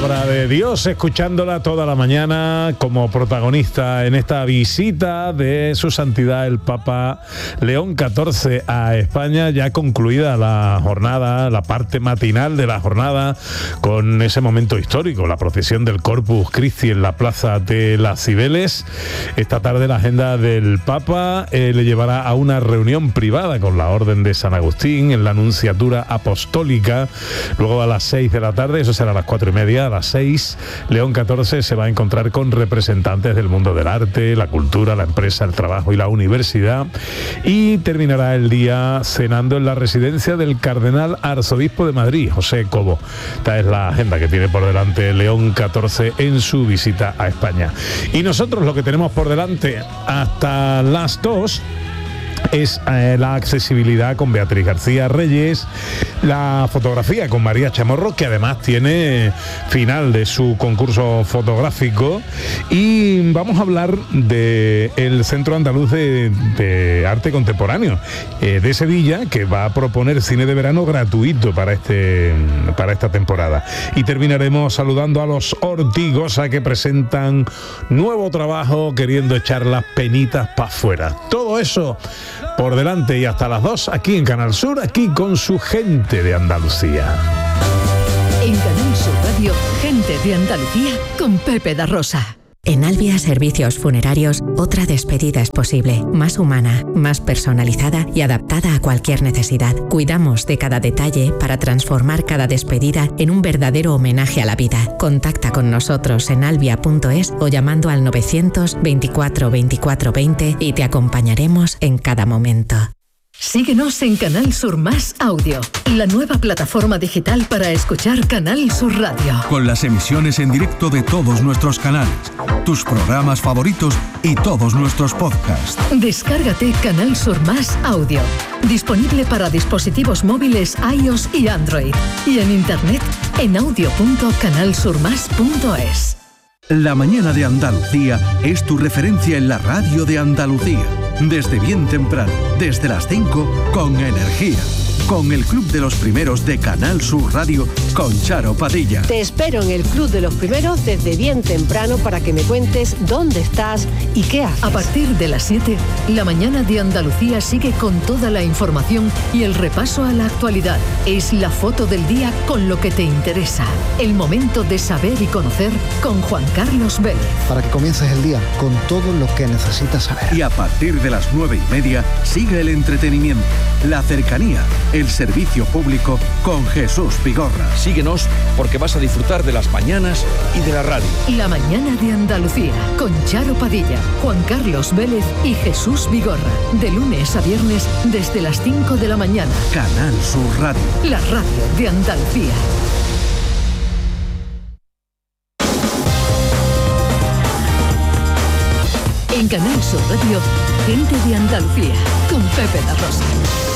palabra de Dios, escuchándola toda la mañana como protagonista en esta visita de su santidad el Papa León XIV a España, ya concluida la jornada, la parte matinal de la jornada, con ese momento histórico, la procesión del Corpus Christi en la Plaza de las Cibeles. Esta tarde la agenda del Papa le llevará a una reunión privada con la Orden de San Agustín en la Nunciatura Apostólica. Luego a las 6 de la tarde, eso será a las 4:30, a las 6, León XIV se va a encontrar con representantes del mundo del arte, la cultura, la empresa, el trabajo y la universidad, y terminará el día cenando en la residencia del Cardenal Arzobispo de Madrid, José Cobo. Esta es la agenda que tiene por delante León XIV en su visita a España. Y nosotros lo que tenemos por delante hasta las 2 es la accesibilidad con Beatriz García Reyes, la fotografía con María Chamorro, que además tiene final de su concurso fotográfico, y vamos a hablar del Centro Andaluz de Arte Contemporáneo de Sevilla, que va a proponer cine de verano gratuito para esta temporada. Y terminaremos saludando a los Ortigosa, que presentan nuevo trabajo queriendo echar las penitas para afuera. Todo eso por delante y hasta las 2 aquí en Canal Sur, aquí con su Gente de Andalucía. En Canal Sur Radio, Gente de Andalucía con Pepe da Rosa. En Albia Servicios Funerarios, otra despedida es posible, más humana, más personalizada y adaptada a cualquier necesidad. Cuidamos de cada detalle para transformar cada despedida en un verdadero homenaje a la vida. Contacta con nosotros en albia.es o llamando al 900 24 24 20 y te acompañaremos en cada momento. Síguenos en Canal Sur Más Audio, la nueva plataforma digital para escuchar Canal Sur Radio. Con las emisiones en directo de todos nuestros canales, tus programas favoritos y todos nuestros podcasts. Descárgate Canal Sur Más Audio, disponible para dispositivos móviles iOS y Android, y en internet en audio.canalsurmas.es. La mañana de Andalucía es tu referencia en la radio de Andalucía. Desde bien temprano, desde las 5, con energía. Con el Club de los Primeros de Canal Sur Radio, con Charo Padilla. Te espero en el Club de los Primeros desde bien temprano para que me cuentes dónde estás y qué haces. A partir de las 7, la mañana de Andalucía sigue con toda la información y el repaso a la actualidad. Es la foto del día con lo que te interesa. El momento de saber y conocer con Juan Carlos Vélez. Para que comiences el día con todo lo que necesitas saber. Y a partir de las 9:30 sigue el entretenimiento, la cercanía, el servicio público con Jesús Vigorra. Síguenos porque vas a disfrutar de las mañanas y de la radio. La mañana de Andalucía con Charo Padilla, Juan Carlos Vélez y Jesús Vigorra. De lunes a viernes desde las 5 de la mañana. Canal Sur Radio. La radio de Andalucía. En Canal Sur Radio, Gente de Andalucía con Pepe da Rosa.